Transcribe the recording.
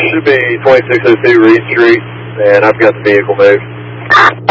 Should be 2602 Reed Street, and I've got the vehicle moved.